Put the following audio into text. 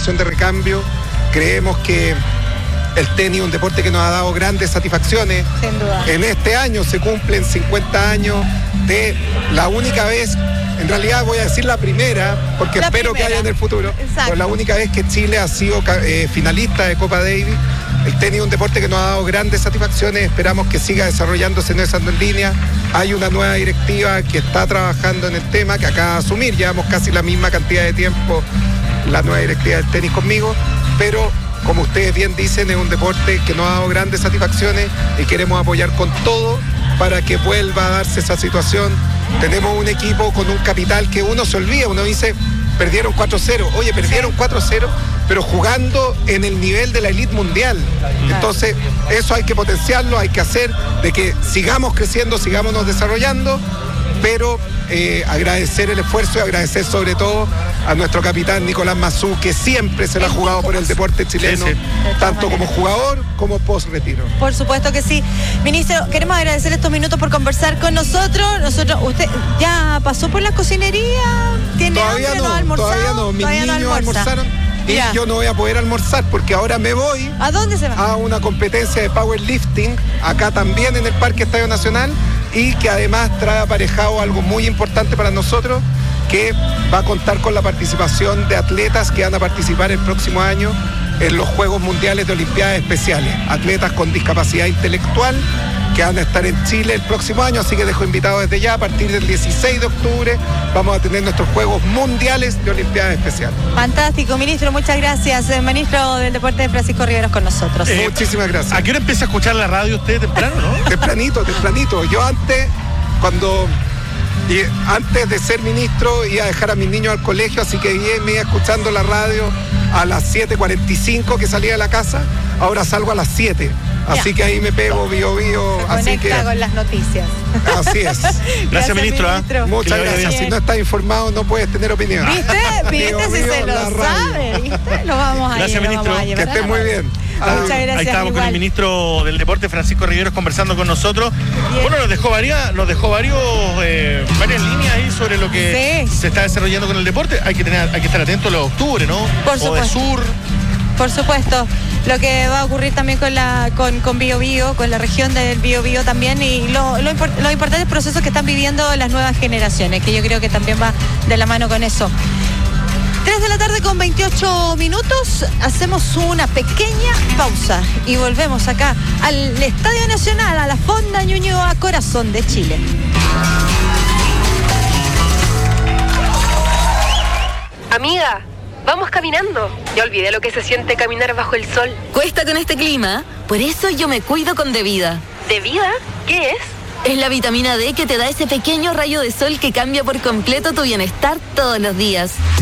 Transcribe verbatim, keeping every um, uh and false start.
generación de recambio. Creemos que el tenis es un deporte que nos ha dado grandes satisfacciones. Sin duda. En este año se cumplen cincuenta años de la única vez, en realidad voy a decir la primera, porque la espero primera. que haya en el futuro, Exacto. pero la única vez que Chile ha sido eh, finalista de Copa Davis. El tenis es un deporte que nos ha dado grandes satisfacciones, esperamos que siga desarrollándose en esa línea. Hay una nueva directiva que está trabajando en el tema, que acaba de asumir, llevamos casi la misma cantidad de tiempo la nueva directiva del tenis conmigo, pero como ustedes bien dicen, es un deporte que nos ha dado grandes satisfacciones y queremos apoyar con todo para que vuelva a darse esa situación. Tenemos un equipo con un capital que uno se olvida, uno dice, perdieron cuatro cero, oye, perdieron cuatro cero, pero jugando en el nivel de la elite mundial. Entonces, eso hay que potenciarlo, hay que hacer de que sigamos creciendo, sigámonos desarrollando, pero eh, agradecer el esfuerzo y agradecer sobre todo a nuestro capitán Nicolás Massú, que siempre se la ha jugado por el deporte chileno, sí, sí. tanto como jugador como post-retiro. Por supuesto que sí. Ministro, queremos agradecer estos minutos por conversar con nosotros. Nosotros, ¿usted ya pasó por la cocinería? ¿Tiene Todavía hambre? no, ¿No ha almorzado? todavía no. Mis Todavía no niños almuerza. almorzaron y Ya. yo no voy a poder almorzar porque ahora me voy ¿A dónde se va? a una competencia de powerlifting, acá también en el Parque Estadio Nacional, y que además trae aparejado algo muy importante para nosotros, que va a contar con la participación de atletas que van a participar el próximo año en los Juegos Mundiales de Olimpiadas Especiales, atletas con discapacidad intelectual que van a estar en Chile el próximo año, así que dejo invitado desde ya. A partir del dieciséis de octubre vamos a tener nuestros Juegos Mundiales de Olimpiadas Especiales. Fantástico, ministro, muchas gracias. El ministro del Deporte, Francisco Riveros, con nosotros. Eh, Muchísimas gracias. ¿A qué hora empieza a escuchar la radio usted temprano, no? Tempranito, tempranito. Yo antes, cuando y antes de ser ministro, iba a dejar a mis niños al colegio, así que me iba escuchando la radio a las siete cuarenta y cinco que salía de la casa. Ahora salgo a las siete. Así Ya. que ahí me pego, bio, bio. Se Así que, conecta con las noticias. así es. Gracias, ministro, ¿ah? Muchas Que le vaya gracias. bien. Si no estás informado, no puedes tener opinión. ¿Viste? ¿Viste? Bio, Si bio, se lo la radio. sabe, ¿viste? Lo vamos a Gracias, ir, lo ministro. vamos a Que llevar a estés la muy radio. bien. Muchas Ah, gracias. Ahí estábamos igual. con el ministro del Deporte, Francisco Riveros, conversando con nosotros. Bien. Bueno, nos dejó varias, nos dejó varios, eh, varias líneas ahí sobre lo que Sí. se está desarrollando con el deporte. Hay que tener, hay que estar atentos a los de octubre, ¿no? Por O de supuesto. sur. Por supuesto, lo que va a ocurrir también con la con, con Bío Bío, con la región del Bío Bío también, y lo, lo import- los importantes procesos que están viviendo las nuevas generaciones, que yo creo que también va de la mano con eso. tres de la tarde con veintiocho minutos, hacemos una pequeña pausa y volvemos acá al Estadio Nacional, a la Fonda Ñuñoa, corazón de Chile. Amiga, vamos caminando. Ya olvidé lo que se siente caminar bajo el sol. Cuesta con este clima, por eso yo me cuido con Devida. ¿De vida? ¿Qué es? Es la vitamina D que te da ese pequeño rayo de sol que cambia por completo tu bienestar todos los días.